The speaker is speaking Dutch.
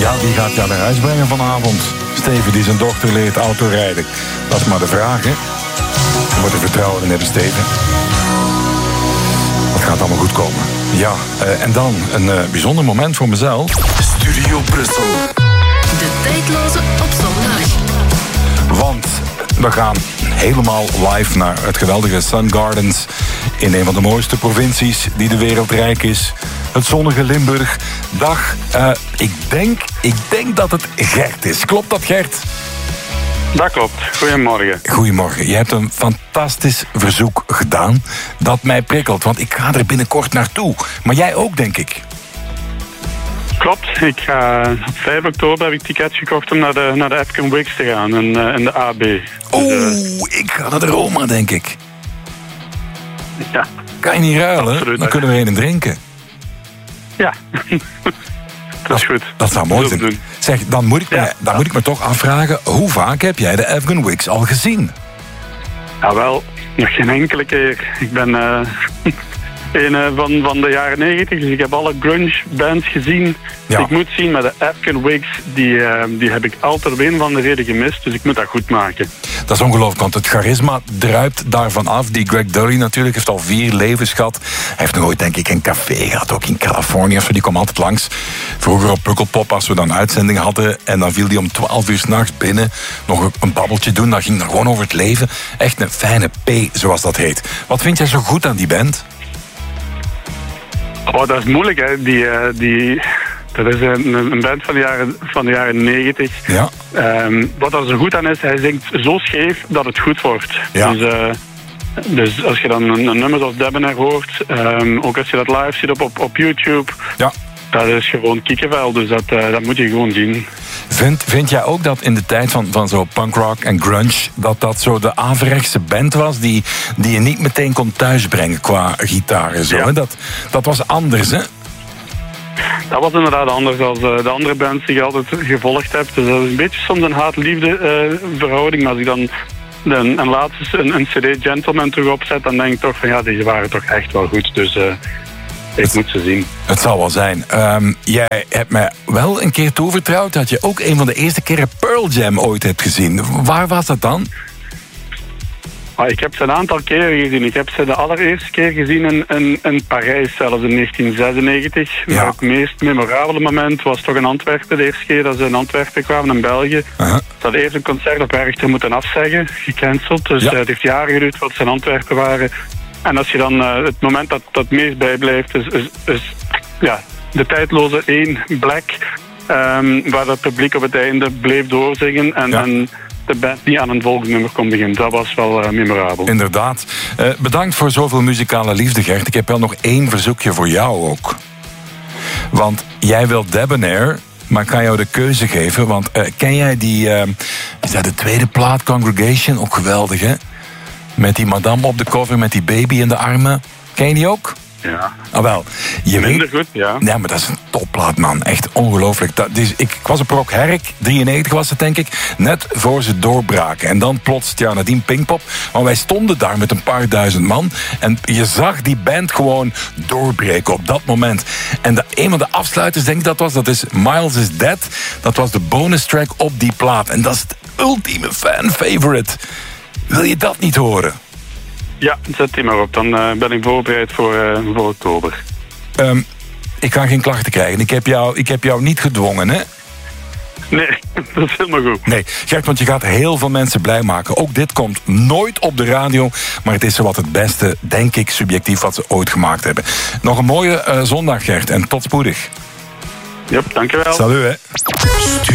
Ja, wie gaat jou naar huis brengen vanavond? Steven die zijn dochter leert autorijden. Dat is maar de vraag, hè? Je moet er vertrouwen in hebben, Steven. Dat gaat allemaal goed komen. Ja, en dan een bijzonder moment voor mezelf. Studio Brussel. De tijdloze op zondag. Want we gaan helemaal live naar het geweldige Sun Gardens in een van de mooiste provincies die de wereld rijk is. Het zonnige Limburg. Dag, ik denk dat het Gert is. Klopt dat, Gert? Dat klopt. Goedemorgen. Goedemorgen. Je hebt een fantastisch verzoek gedaan dat mij prikkelt, want ik ga er binnenkort naartoe. Maar jij ook, denk ik. Klopt. Ik ga op 5 oktober heb ik tickets gekocht om naar de Afghan Wigs te gaan in de AB. Ik ga naar de Roma, denk ik. Ja. Kan je niet ruilen? Absoluut, dan kunnen we een drinken. Ja. Dat is goed. Dat zou mooi zijn. Zeg, dan moet ik me toch afvragen, hoe vaak heb jij de Afghan Wigs al gezien? Ja, wel, nog geen enkele keer. Ik ben van de jaren 90, dus ik heb alle grunge bands gezien. Ja. Ik moet zien, met de Afghan Wigs, die heb ik altijd een van de reden gemist, dus ik moet dat goed maken. Dat is ongelooflijk, want het charisma druipt daarvan af. Die Greg Dully natuurlijk heeft al 4 levens gehad. Hij heeft nog ooit, denk ik, een café gehad, ook in Californië. Die kwam altijd langs. Vroeger op Pukkelpop, als we dan uitzending hadden. En dan viel hij om 12 uur 's nachts binnen. Nog een babbeltje doen, dat ging dan gewoon over het leven. Echt een fijne P, zoals dat heet. Wat vind jij zo goed aan die band? Oh, dat is moeilijk, hè. Dat is een band van de jaren 90. Ja. Wat er zo goed aan is, hij zingt zo scheef dat het goed wordt. Ja. Dus als je dan een nummer zoals Debonair hoort, ook als je dat live ziet op YouTube, Ja. dat is gewoon kikkervel. Dus dat moet je gewoon zien. Vind jij ook dat in de tijd van zo punkrock en grunge, dat zo de averechtse band was die je niet meteen kon thuisbrengen qua gitaar en zo? Ja. Hè? Dat was anders, hè? Dat was inderdaad anders dan de andere bands die je altijd gevolgd hebt. Dus dat is een beetje soms een haat-liefde verhouding. Maar als ik dan een CD Gentleman terug opzet, dan denk ik toch van ja, die waren toch echt wel goed. Dus ik moet ze zien. Het zal wel zijn. Jij hebt mij wel een keer toevertrouwd dat je ook een van de eerste keren Pearl Jam ooit hebt gezien. Waar was dat dan? Ik heb ze een aantal keren gezien. Ik heb ze de allereerste keer gezien in Parijs, zelfs in 1996. Ja. Maar het meest memorabele moment was toch in Antwerpen. De eerste keer dat ze in Antwerpen kwamen, in België. Uh-huh. Ze hadden eerst een concert op Werchter moeten afzeggen, gecanceld. Dus Ja. het heeft jaren geduurd voordat ze in Antwerpen waren. En als je dan het moment dat het meest bijblijft, is ja, de tijdloze 1 Black, waar dat publiek op het einde bleef doorzingen en de band niet aan een volksnummer kon beginnen. Dat was wel memorabel. Inderdaad. Bedankt voor zoveel muzikale liefde, Gert. Ik heb wel nog 1 verzoekje voor jou ook. Want jij wilt Debonair, maar ik kan jou de keuze geven. Want ken jij die... is dat de tweede plaat, Congregation? Ook geweldig, hè? Met die madame op de cover met die baby in de armen. Ken je die ook? Ja. Ah, wel. Minder goed, ja. Ja, maar dat is een topplaat, man. Echt ongelooflijk. Ik was op Rock Herk, 93 was het, denk ik. Net voor ze doorbraken. En dan plots, nadien Pinkpop. Maar wij stonden daar met een paar duizend man. En je zag die band gewoon doorbreken op dat moment. En een van de afsluiters, denk ik dat is Miles is Dead. Dat was de bonus track op die plaat. En dat is het ultieme fan favorite. Wil je dat niet horen? Ja, zet die maar op. Dan ben ik voorbereid voor oktober. Ik ga geen klachten krijgen. Ik heb jou niet gedwongen, hè? Nee, dat is helemaal goed. Nee, Gert, want je gaat heel veel mensen blij maken. Ook dit komt nooit op de radio, maar het is zowat het beste, denk ik, subjectief wat ze ooit gemaakt hebben. Nog een mooie zondag, Gert, en tot spoedig. Ja, dankjewel. Salut, hè.